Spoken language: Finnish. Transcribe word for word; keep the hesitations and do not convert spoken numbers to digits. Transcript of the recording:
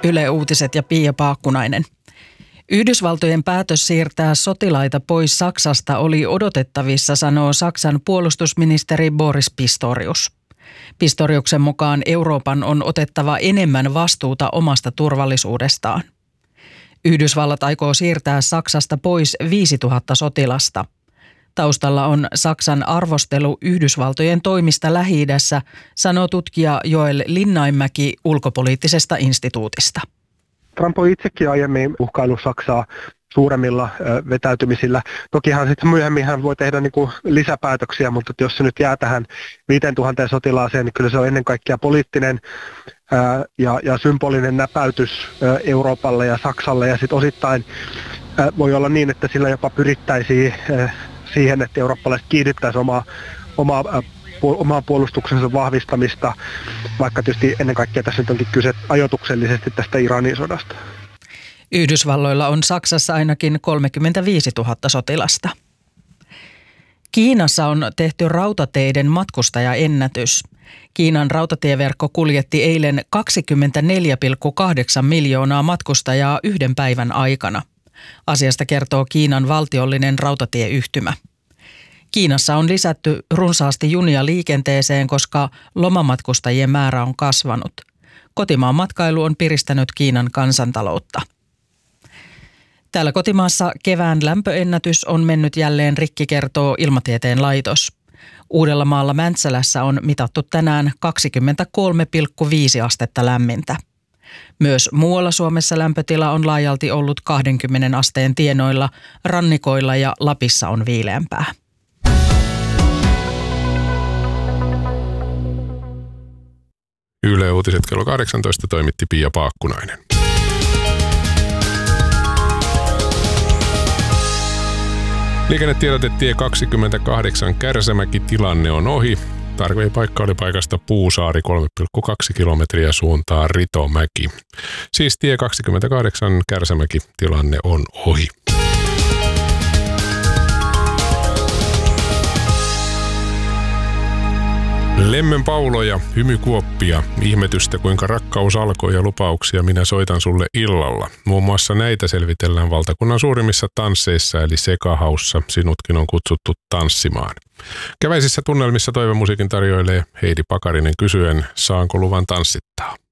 Yle Uutiset ja Pia Paakkunainen. Yhdysvaltojen päätös siirtää sotilaita pois Saksasta oli odotettavissa, sanoo Saksan puolustusministeri Boris Pistorius. Pistoriuksen mukaan Euroopan on otettava enemmän vastuuta omasta turvallisuudestaan. Yhdysvallat aikoo siirtää Saksasta pois viisituhatta sotilasta. Taustalla on Saksan arvostelu Yhdysvaltojen toimista Lähi-idässä, sanoo tutkija Joel Linnainmäki ulkopoliittisesta instituutista. Trump on itsekin aiemmin uhkaillut Saksaa suuremmilla vetäytymisillä. Tokihan sitten myöhemmin hän voi tehdä niin kuin lisäpäätöksiä, mutta jos se nyt jää tähän viisituhatta sotilaaseen, niin kyllä se on ennen kaikkea poliittinen ää, ja, ja symbolinen näpäytys ää, Euroopalle ja Saksalle. Ja sitten osittain ää, voi olla niin, että sillä jopa pyrittäisiin ää, siihen, että eurooppalaiset kiihdyttäisiin omaa, omaa, ää, omaa puolustuksensa vahvistamista, vaikka tietysti ennen kaikkea tässä nyt onkin kyse ajoituksellisesti tästä Iranin sodasta. Yhdysvalloilla on Saksassa ainakin kolmekymmentäviisituhatta sotilasta. Kiinassa on tehty rautateiden matkustajaennätys. Kiinan rautatieverkko kuljetti eilen kaksikymmentäneljä pilkku kahdeksan miljoonaa matkustajaa yhden päivän aikana. Asiasta kertoo Kiinan valtiollinen rautatieyhtymä. Kiinassa on lisätty runsaasti junia liikenteeseen, koska lomamatkustajien määrä on kasvanut. Kotimaan matkailu on piristänyt Kiinan kansantaloutta. Täällä kotimaassa kevään lämpöennätys on mennyt jälleen rikki, kertoo Ilmatieteen laitos. Uudellamaalla Mäntsälässä on mitattu tänään kaksikymmentäkolme pilkku viisi astetta lämmintä. Myös muualla Suomessa lämpötila on laajalti ollut kaksikymmentä asteen tienoilla, rannikoilla ja Lapissa on viileämpää. Yle Uutiset kello kahdeksantoista toimitti Pia Paakkunainen. Liikennetiedote tie kaksikymmentäkahdeksan Kärsämäki, tilanne on ohi. Tarkempi paikka oli paikasta Puusaari kolme pilkku kaksi kilometriä suuntaan Ritomäki. Siis tie kaksikymmentäkahdeksan Kärsämäki, tilanne on ohi. Lemmen pauloja, hymykuoppia, ihmetystä kuinka rakkaus alkoi ja lupauksia minä soitan sulle illalla. Muun muassa näitä selvitellään valtakunnan suurimmissa tansseissa eli Sekahaussa. Sinutkin on kutsuttu tanssimaan. Keväisissä tunnelmissa toivemusiikin tarjoilee Heidi Pakarinen kysyen, saanko luvan tanssittaa.